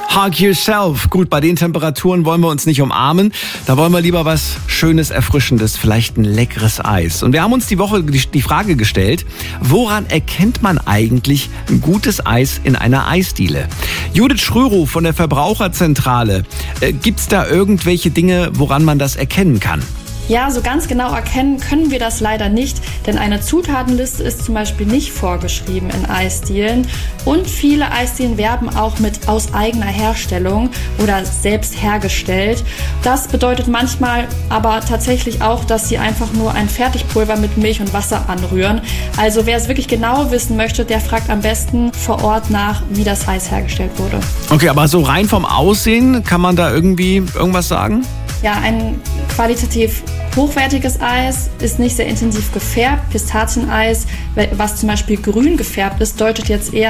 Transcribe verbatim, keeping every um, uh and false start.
Hug Yourself. Gut, bei den Temperaturen wollen wir uns nicht umarmen. Da wollen wir lieber was Schönes, Erfrischendes, vielleicht ein leckeres Eis. Und wir haben uns die Woche die Frage gestellt, woran erkennt man eigentlich ein gutes Eis in einer Eisdiele? Judith Schrörow von der Verbraucherzentrale. Äh, gibt's da irgendwelche Dinge, woran man das erkennen kann? Ja, so ganz genau erkennen können wir das leider nicht, denn eine Zutatenliste ist zum Beispiel nicht vorgeschrieben in Eisdielen und viele Eisdielen werben auch mit aus eigener Herstellung oder selbst hergestellt. Das bedeutet manchmal aber tatsächlich auch, dass sie einfach nur ein Fertigpulver mit Milch und Wasser anrühren. Also wer es wirklich genau wissen möchte, der fragt am besten vor Ort nach, wie das Eis hergestellt wurde. Okay, aber so rein vom Aussehen, kann man da irgendwie irgendwas sagen? Ja, ein qualitativ hochwertiges Eis ist nicht sehr intensiv gefärbt. Pistazieneis, was zum Beispiel grün gefärbt ist, deutet jetzt eher